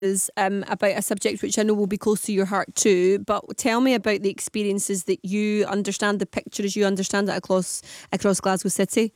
about a subject which I know will be close to your heart too, but tell me about the experiences that you understand, the picture as you understand it across Glasgow City.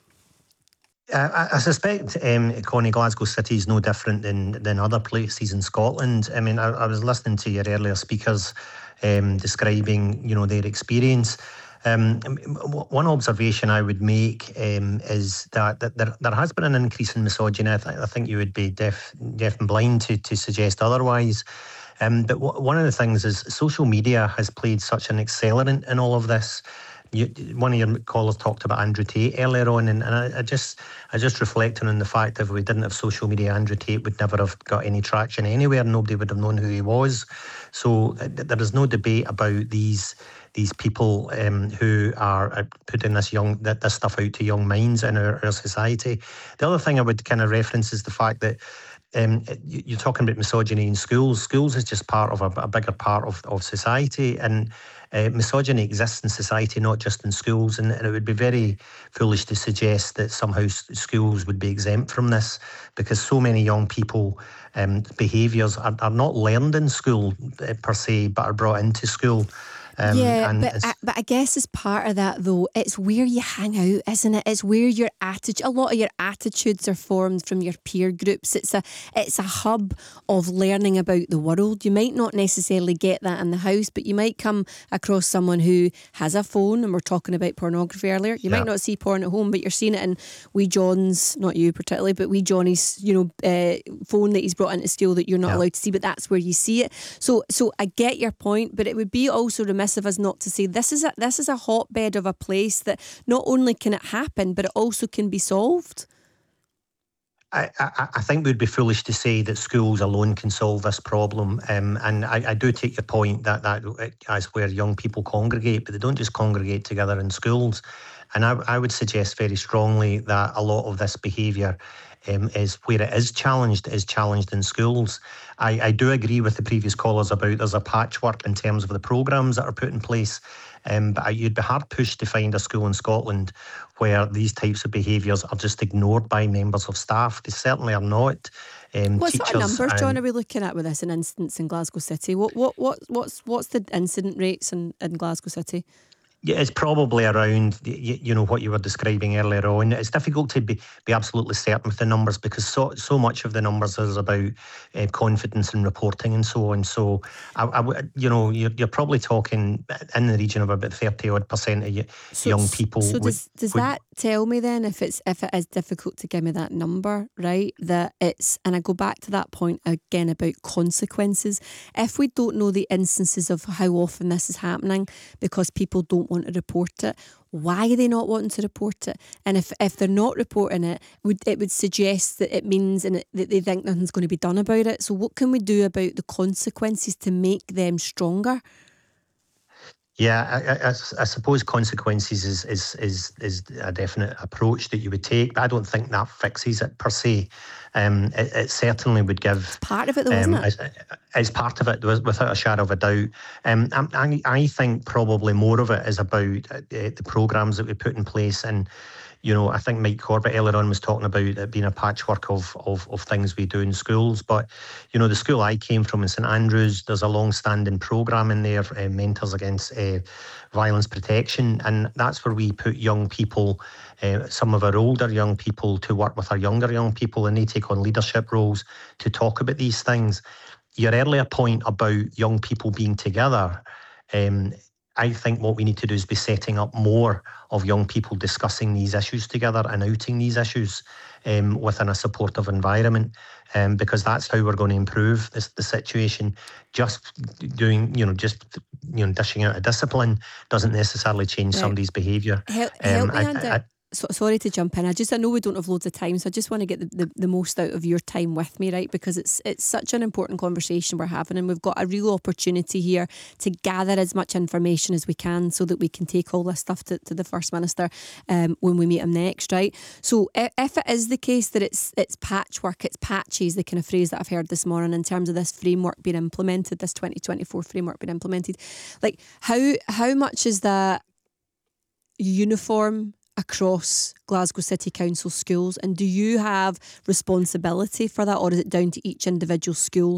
I suspect, Connie, Glasgow City is no different than other places in Scotland. I mean, I was listening to your earlier speakers describing, their experience. One observation I would make is that there has been an increase in misogyny. I think you would be deaf and blind to suggest otherwise. But one of the things is social media has played such an accelerant in all of this. One of your callers talked about Andrew Tate earlier on, and I just reflecting on the fact that if we didn't have social media, Andrew Tate would never have got any traction anywhere. Nobody would have known who he was. So there is no debate about these people who are putting this stuff out to young minds in our society. The other thing I would kind of reference is the fact that you're talking about misogyny in schools. Schools is just part of a bigger part of society, and misogyny exists in society, not just in schools. And it would be very foolish to suggest that somehow schools would be exempt from this, because so many young people behaviours are not learned in school per se, but are brought into school. But I guess as part of that though, it's where you hang out, isn't it? It's where a lot of your attitudes are formed from your peer groups. It's a hub of learning about the world. You might not necessarily get that in the house, but you might come across someone who has a phone, and we're talking about pornography earlier. You might not see porn at home, but you're seeing it in wee John's, not you particularly, but wee Johnny's, phone that he's brought into school that you're not allowed to see, but that's where you see it. So I get your point, but it would be also remiss of us not to say this is a hotbed of a place that not only can it happen, but it also can be solved. I think we'd be foolish to say that schools alone can solve this problem. And I do take your point that is where young people congregate, but they don't just congregate together in schools. And I would suggest very strongly that a lot of this behaviour is where it is challenged in schools. I do agree with the previous callers about there's a patchwork in terms of the programmes that are put in place. But you'd be hard pushed to find a school in Scotland where these types of behaviours are just ignored by members of staff. They certainly are not. What sort of numbers, John, are we looking at with this, an instance in Glasgow City? What's the incident rates in Glasgow City? Yeah, it's probably around, what you were describing earlier on. It's difficult to be absolutely certain with the numbers, because so much of the numbers is about confidence in reporting and so on. So, you're probably talking in the region of about 30% of young people. So does that tell me then, if it is difficult to give me that number, right, that it's, and I go back to that point again about consequences, if we don't know the instances of how often this is happening because people don't want to report it, why are they not wanting to report it? And if they're not reporting it, it would suggest that it means that they think nothing's going to be done about it. So what can we do about the consequences to make them stronger? Yeah, I suppose consequences is a definite approach that you would take, but I don't think that fixes it per se. It certainly would give... It's part of it though, isn't it? It's part of it, without a shadow of a doubt. I think probably more of it is about the programmes that we put in place. And I think Mike Corbett earlier on was talking about it being a patchwork of things we do in schools. But, the school I came from in St Andrews, there's a long-standing programme in there, Mentors Against Violence Protection. And that's where we put young people, some of our older young people, to work with our younger young people, and they take on leadership roles to talk about these things. Your earlier point about young people being together, I think what we need to do is be setting up more of young people discussing these issues together and outing these issues within a supportive environment, because that's how we're going to improve the situation. Just doing, dishing out a discipline doesn't necessarily change somebody's behaviour. Help me, Andy. Sorry to jump in. I know we don't have loads of time, so I just want to get the most out of your time with me, right? Because it's such an important conversation we're having, and we've got a real opportunity here to gather as much information as we can so that we can take all this stuff to the First Minister when we meet him next, right? So if it is the case that it's patchwork, it's patches, the kind of phrase that I've heard this morning in terms of this framework being implemented, this 2024 framework being implemented, like how much is that uniform across Glasgow City Council schools, and do you have responsibility for that, or is it down to each individual school